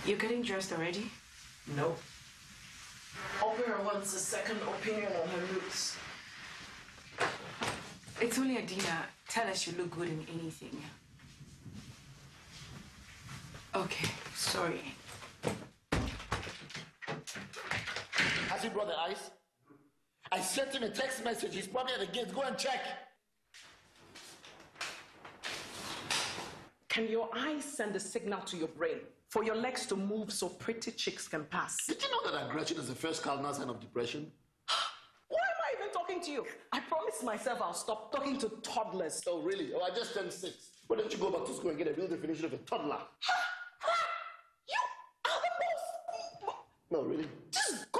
You're getting dressed already? No. Opera wants a second opinion on her looks. It's only a dinner. Tell us you look good in anything. Okay, sorry. Has he brought the ice? I sent him a text message. He's probably at the gate. Go and check. Can your eyes send a signal to your brain for your legs to move so pretty chicks can pass? Did you know that aggression is the first cardinal sign of depression? Why am I even talking to you? I promised myself I'll stop talking to toddlers. Oh, really? Oh, I just turned 6. Why don't you go back to school and get a real definition of a toddler? You are the boss. No, really? Just go